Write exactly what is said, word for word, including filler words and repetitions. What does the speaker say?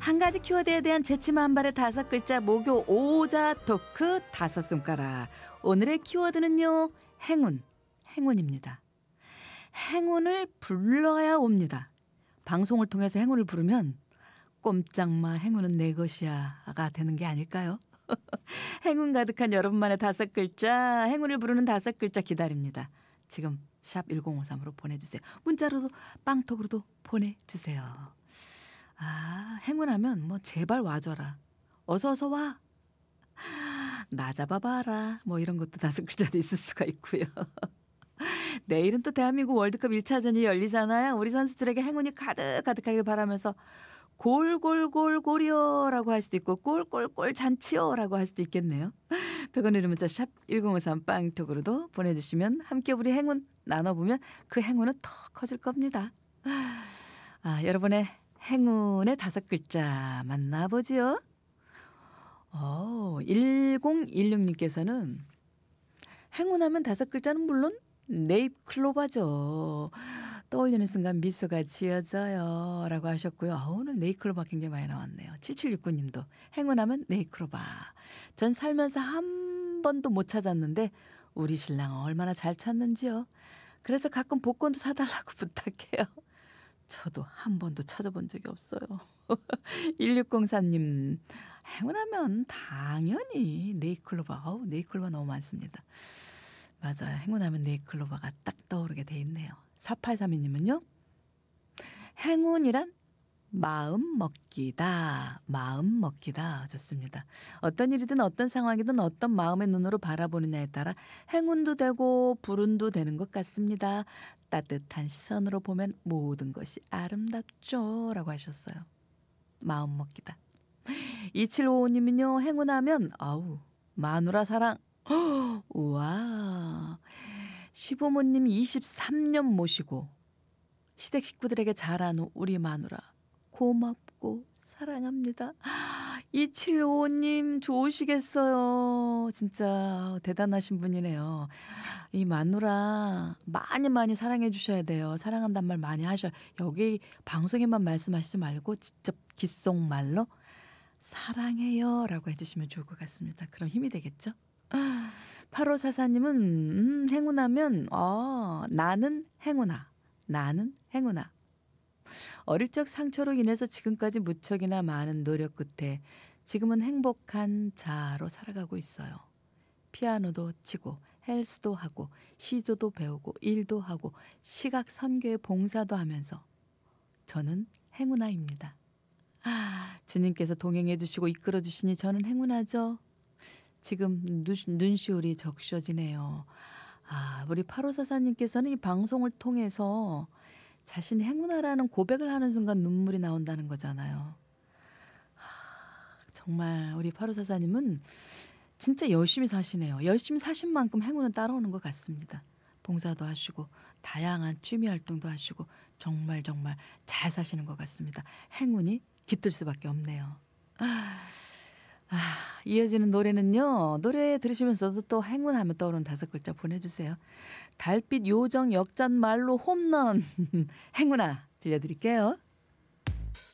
한 가지 키워드에 대한 재치만발의 다섯 글자 모교 오자 토크 다섯 손가락. 오늘의 키워드는요, 행운, 행운입니다. 행운을 불러야 옵니다. 방송을 통해서 행운을 부르면 꼼짝마 행운은 내 것이야가 되는 게 아닐까요? 행운 가득한 여러분만의 다섯 글자, 행운을 부르는 다섯 글자 기다립니다. 지금 샵 일공오삼으로 보내주세요. 문자로도 빵톡으로도 보내주세요. 아, 행운하면 뭐 제발 와줘라, 어서 어서 와, 나 잡아봐라, 뭐 이런 것도 다섯 글자도 있을 수가 있고요. 내일은 또 대한민국 월드컵 일 차전이 열리잖아요. 우리 선수들에게 행운이 가득 가득하게 바라면서 골골골골이요라고 할 수도 있고 꼴꼴꼴 잔치요라고 할 수도 있겠네요. 백 원의 문자 샵 일공오삼 빵톡으로도 보내주시면 함께 우리 행운 나눠보면 그 행운은 더 커질 겁니다. 아, 여러분의 행운의 다섯 글자 만나보지요. 오, 일공일육님께서는 행운하면 다섯 글자는 물론 네잎클로바죠. 떠올리는 순간 미소가 지어져요 라고 하셨고요. 아, 오늘 네잎클로바 굉장히 많이 나왔네요. 칠칠육구님도 행운하면 네잎클로바. 전 살면서 한 번도 못 찾았는데 우리 신랑은 얼마나 잘 찾는지요. 그래서 가끔 복권도 사달라고 부탁해요. 저도 한 번도 찾아본 적이 없어요. 일육공사님 행운하면 당연히 네잎클로바. 아우, 네잎클로바 너무 많습니다. 맞아요. 행운하면 네잎클로바가 딱 떠오르게 돼 있네요. 사팔삼이님은요. 행운이란 마음 먹기다. 마음 먹기다. 좋습니다. 어떤 일이든 어떤 상황이든 어떤 마음의 눈으로 바라보느냐에 따라 행운도 되고 불운도 되는 것 같습니다. 따뜻한 시선으로 보면 모든 것이 아름답죠 라고 하셨어요. 마음 먹기다. 이칠오오님은요. 행운하면 아우 마누라 사랑. 우와. 시부모님 이십삼 년 모시고 시댁 식구들에게 잘하는 우리 마누라 고맙고 사랑합니다. 이칠오오님 좋으시겠어요. 진짜 대단하신 분이네요. 이 마누라 많이 많이 사랑해 주셔야 돼요. 사랑한단 말 많이 하셔요. 여기 방송에만 말씀하시지 말고 직접 귓속말로 사랑해요 라고 해주시면 좋을 것 같습니다. 그럼 힘이 되겠죠? 팔오사사님은 음, 행운하면 어, 나는 행운아, 나는 행운아. 어릴 적 상처로 인해서 지금까지 무척이나 많은 노력 끝에 지금은 행복한 자로 살아가고 있어요. 피아노도 치고 헬스도 하고 시조도 배우고 일도 하고 시각 선교의 봉사도 하면서 저는 행운아입니다. 아, 주님께서 동행해 주시고 이끌어 주시니 저는 행운하죠. 지금 눈, 눈시울이 적셔지네요. 아, 우리 팔오사사님께서는 이 방송을 통해서 자신이 행운아라는 고백을 하는 순간 눈물이 나온다는 거잖아요. 아, 정말 우리 팔오사사님은 진짜 열심히 사시네요. 열심히 사신 만큼 행운은 따라오는 것 같습니다. 봉사도 하시고 다양한 취미 활동도 하시고 정말 정말 잘 사시는 것 같습니다. 행운이 깃들 수밖에 없네요. 아, 아, 이어지는 노래는요. 노래 들으시면서도 또 행운하면 떠오르는 다섯 글자 보내주세요. 달빛 요정 역잔말로 홈런 행운아 들려드릴게요.